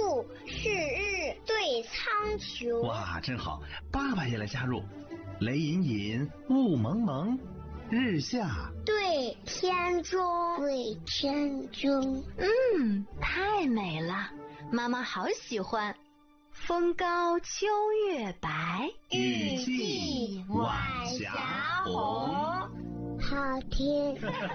树，是日对苍穹。 哇，真好！爸爸也来加入。雷隐隐，雾蒙蒙，日下对天中。对天中。 太美了，妈妈好喜欢。风高秋月白， 雨霁晚霞红。 好听。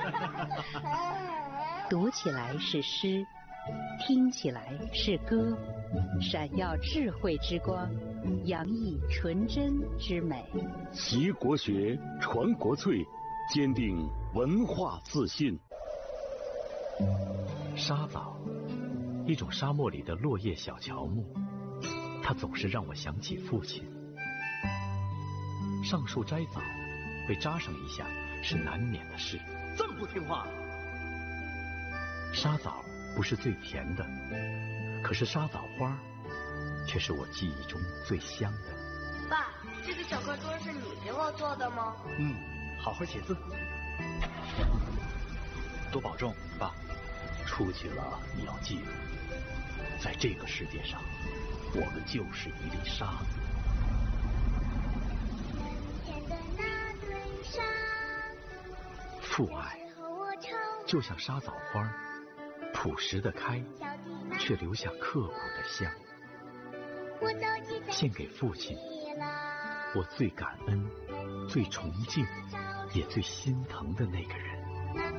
读起来是诗，听起来是歌，闪耀智慧之光，洋溢纯真之美。 习国学，传国粹，坚定文化自信。 沙枣，一种沙漠里的落叶小乔木，它总是让我想起父亲。上树摘枣，被扎上一下是难免的事。 这么不听话！ 沙枣不是最甜的，可是沙枣花却是我记忆中最香的。 爸，这个小课桌是你给我做的吗？ 好好写字，多保重，爸。出去了你要记住，在这个世界上，我们就是一粒沙子。父爱就像沙枣花，朴实的开，却留下刻骨的香。献给父亲，我最感恩、最崇敬，也最心疼的那个人。